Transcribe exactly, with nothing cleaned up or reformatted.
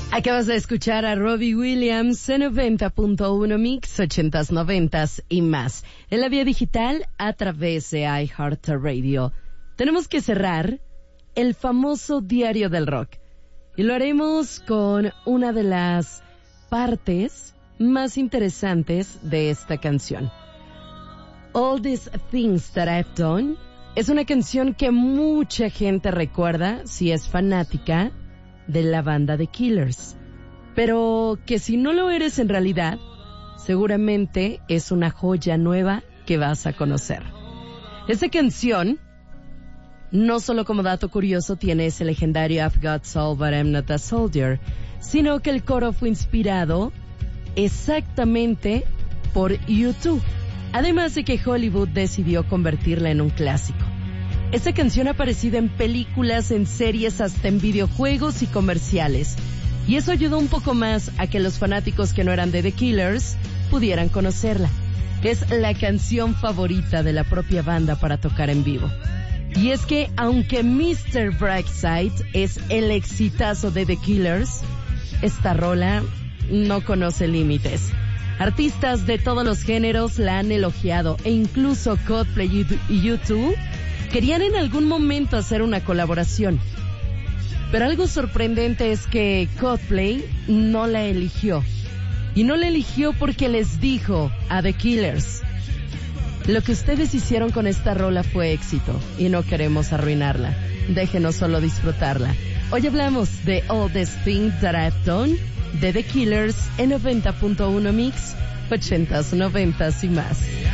Acabas de escuchar a Robbie Williams en noventa punto uno Mix, ochentas, noventas y más. En la vía digital a través de iHeartRadio. Tenemos que cerrar el famoso Diario del Rock. Y lo haremos con una de las partes más interesantes de esta canción. All These Things That I've Done es una canción que mucha gente recuerda si es fanática de la banda The Killers, pero que si no lo eres en realidad, seguramente es una joya nueva que vas a conocer. Esta canción, no solo como dato curioso, tiene ese legendario I've got soul but I'm not a soldier, sino que el coro fue inspirado exactamente por U dos, además de que Hollywood decidió convertirla en un clásico. Esta canción ha aparecido en películas, en series, hasta en videojuegos y comerciales. Y eso ayudó un poco más a que los fanáticos que no eran de The Killers pudieran conocerla. Es la canción favorita de la propia banda para tocar en vivo. Y es que aunque mister Brightside es el exitazo de The Killers, esta rola no conoce límites. Artistas de todos los géneros la han elogiado e incluso Coldplay y U dos querían en algún momento hacer una colaboración. Pero algo sorprendente es que Coldplay no la eligió. Y no la eligió porque les dijo a The Killers: lo que ustedes hicieron con esta rola fue éxito y no queremos arruinarla. Déjenos solo disfrutarla. Hoy hablamos de All These Things That I've Done de The Killers en noventa punto uno Mix, ochentas, noventas y más.